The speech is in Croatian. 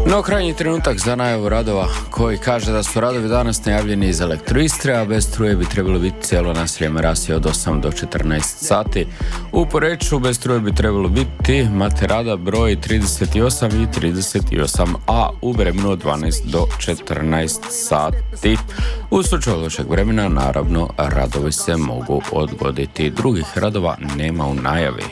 No, krajnji trenutak za najavu radova koji kaže da su radovi danas najavljeni iz Elektroistre, a bez struje bi trebalo biti cijelo naselje Merasi od 8 do 14 sati. U Poreču bez struje bi trebalo biti Materada broj 38 i 38, a u Bremenu od 12 do 14 sati. U slučaju lošeg vremena, naravno, radovi se mogu odgoditi. Drugih radova nema u najavi.